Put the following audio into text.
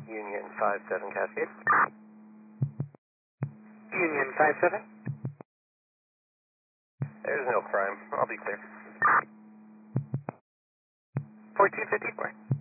Union 57 Cascade. Union 57. There's no crime. I'll be clear. 1454.